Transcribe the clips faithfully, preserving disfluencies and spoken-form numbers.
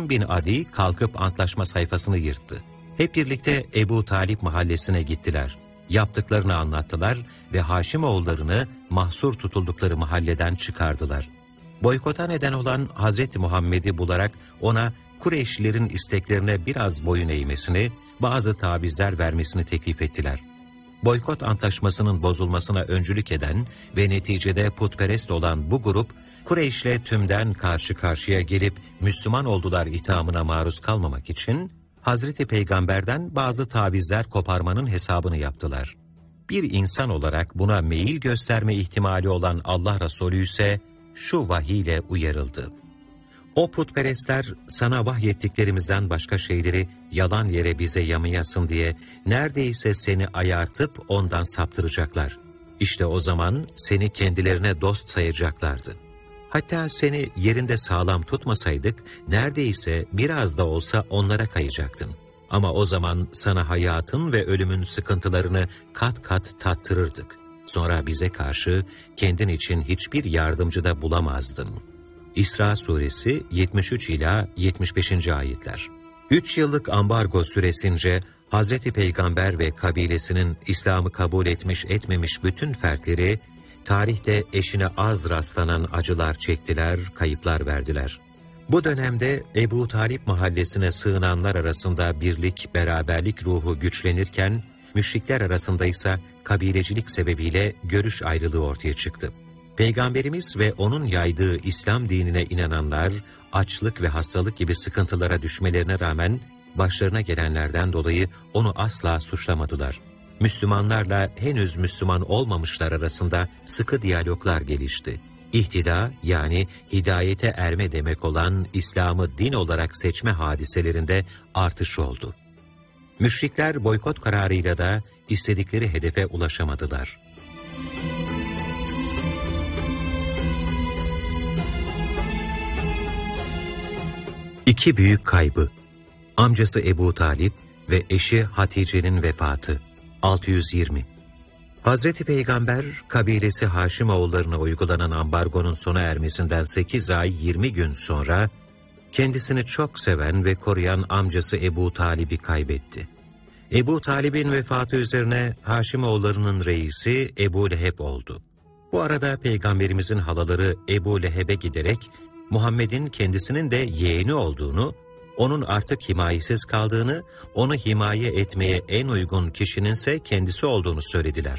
Hatim bin Adi kalkıp antlaşma sayfasını yırttı. Hep birlikte Ebu Talip mahallesine gittiler. Yaptıklarını anlattılar ve Haşimoğullarını mahsur tutuldukları mahalleden çıkardılar. Boykota neden olan Hazreti Muhammed'i bularak ona Kureyşlilerin isteklerine biraz boyun eğmesini, bazı tavizler vermesini teklif ettiler. Boykot antlaşmasının bozulmasına öncülük eden ve neticede putperest olan bu grup, Kureyş'le tümden karşı karşıya gelip Müslüman oldular ithamına maruz kalmamak için, Hazreti Peygamber'den bazı tavizler koparmanın hesabını yaptılar. Bir insan olarak buna meyil gösterme ihtimali olan Allah Resulü ise şu vahiy ile uyarıldı. O putperestler sana vahyettiklerimizden başka şeyleri yalan yere bize yamayasın diye neredeyse seni ayartıp ondan saptıracaklar. İşte o zaman seni kendilerine dost sayacaklardı. Hatta seni yerinde sağlam tutmasaydık neredeyse biraz da olsa onlara kayacaktın. Ama o zaman sana hayatın ve ölümün sıkıntılarını kat kat tattırırdık. Sonra bize karşı kendin için hiçbir yardımcı da bulamazdın. İsra suresi yetmiş üç ila yetmiş beşinci ayetler. Üç yıllık ambargo süresince Hazreti Peygamber ve kabilesinin İslam'ı kabul etmiş etmemiş bütün fertleri, tarihte eşine az rastlanan acılar çektiler, kayıplar verdiler. Bu dönemde Ebu Talip mahallesine sığınanlar arasında birlik, beraberlik ruhu güçlenirken, müşrikler arasında ise kabilecilik sebebiyle görüş ayrılığı ortaya çıktı. Peygamberimiz ve onun yaydığı İslam dinine inananlar, açlık ve hastalık gibi sıkıntılara düşmelerine rağmen, başlarına gelenlerden dolayı onu asla suçlamadılar. Müslümanlarla henüz Müslüman olmamışlar arasında sıkı diyaloglar gelişti. İhtida yani hidayete erme demek olan İslam'ı din olarak seçme hadiselerinde artış oldu. Müşrikler boykot kararıyla da istedikleri hedefe ulaşamadılar. İki büyük kaybı, amcası Ebu Talip ve eşi Hatice'nin vefatı. altı yüz yirmi. Hazreti Peygamber, kabilesi Haşimoğullarına uygulanan ambargonun sona ermesinden sekiz ay yirmi gün sonra, kendisini çok seven ve koruyan amcası Ebu Talib'i kaybetti. Ebu Talib'in vefatı üzerine Haşimoğullarının reisi Ebu Leheb oldu. Bu arada Peygamberimizin halaları Ebu Leheb'e giderek, Muhammed'in kendisinin de yeğeni olduğunu, onun artık himayesiz kaldığını, onu himaye etmeye en uygun kişinin ise kendisi olduğunu söylediler.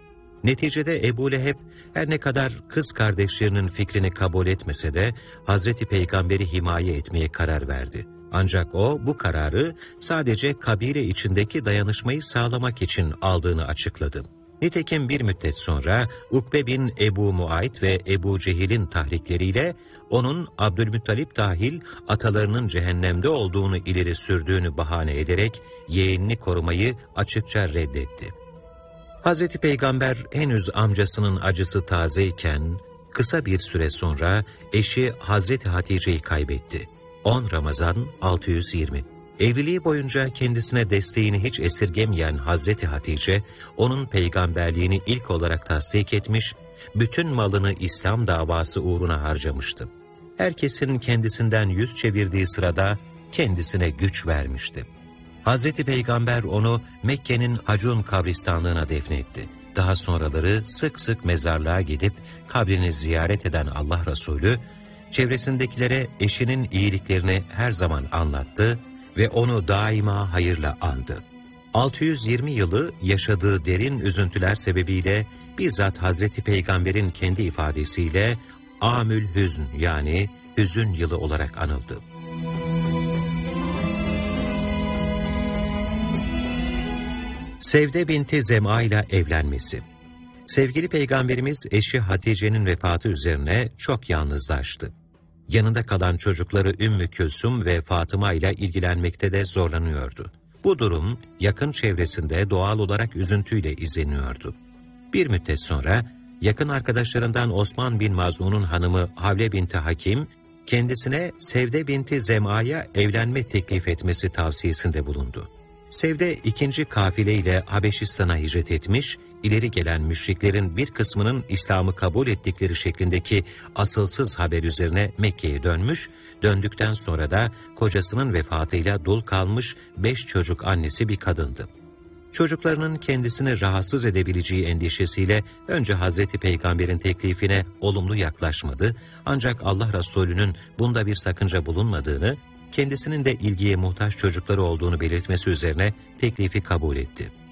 Neticede Ebu Leheb her ne kadar kız kardeşlerinin fikrini kabul etmese de Hazreti Peygamber'i himaye etmeye karar verdi. Ancak o bu kararı sadece kabile içindeki dayanışmayı sağlamak için aldığını açıkladı. Nitekim bir müddet sonra Ukbe bin Ebu Muayt ve Ebu Cehil'in tahrikleriyle onun Abdülmuttalip dahil atalarının cehennemde olduğunu ileri sürdüğünü bahane ederek yeğenini korumayı açıkça reddetti. Hazreti Peygamber henüz amcasının acısı tazeyken kısa bir süre sonra eşi Hazreti Hatice'yi kaybetti. on Ramazan altı yüz yirmi. Evliliği boyunca kendisine desteğini hiç esirgemeyen Hazreti Hatice, onun peygamberliğini ilk olarak tasdik etmiş, bütün malını İslam davası uğruna harcamıştı. Herkesin kendisinden yüz çevirdiği sırada kendisine güç vermişti. Hazreti Peygamber onu Mekke'nin Hacun kabristanlığına defnetti. Daha sonraları sık sık mezarlığa gidip kabrini ziyaret eden Allah Resulü, çevresindekilere eşinin iyiliklerini her zaman anlattı ve onu daima hayırla andı. altı yüz yirmi yılı yaşadığı derin üzüntüler sebebiyle bizzat Hazreti Peygamber'in kendi ifadesiyle Amül Hüzn yani hüzün yılı olarak anıldı. Sevde binti Zem'a ile evlenmesi. Sevgili Peygamberimiz eşi Hatice'nin vefatı üzerine çok yalnızlaştı. Yanında kalan çocukları Ümmü Külsüm ve Fatıma ile ilgilenmekte de zorlanıyordu. Bu durum yakın çevresinde doğal olarak üzüntüyle izleniyordu. Bir müddet sonra yakın arkadaşlarından Osman bin Maz'un'un hanımı Havle binti Hakim, kendisine Sevde binti Zem'a'ya evlenme teklif etmesi tavsiyesinde bulundu. Sevde ikinci kafileyle Habeşistan'a hicret etmiş, ileri gelen müşriklerin bir kısmının İslam'ı kabul ettikleri şeklindeki asılsız haber üzerine Mekke'ye dönmüş, döndükten sonra da kocasının vefatıyla dul kalmış beş çocuk annesi bir kadındı. Çocuklarının kendisini rahatsız edebileceği endişesiyle önce Hazreti Peygamber'in teklifine olumlu yaklaşmadı, ancak Allah Resulü'nün bunda bir sakınca bulunmadığını, kendisinin de ilgiye muhtaç çocukları olduğunu belirtmesi üzerine teklifi kabul etti.